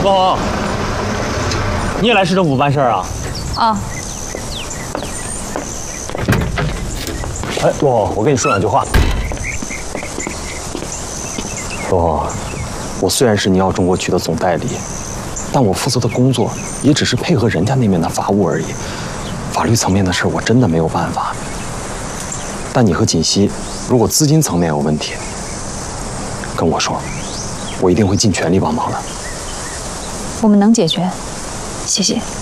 老王，你也来市政府办事啊？ 啊。 哎，洛，我跟你说两句话。洛，我虽然是尼奥中国区的总代理，但我负责的工作也只是配合人家那边的法务而已。法律层面的事我真的没有办法。但你和锦溪，如果资金层面有问题，跟我说，我一定会尽全力帮忙的。 我们能解决，谢谢。